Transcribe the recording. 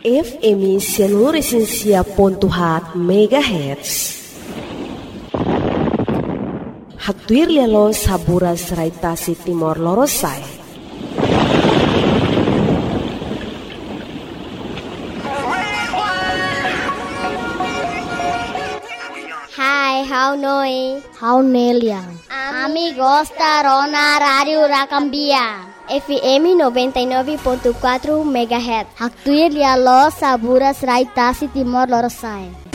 FM 104.7 MHz. Hatuir lelo sabura serai Tasik Timor Lorosai. Hai, how noi? How neliang? Amigos da Rona Radio Rakambia. FM 99.4 MHz. Hatuir lelo sabura serai Tasik Timor Lorosai.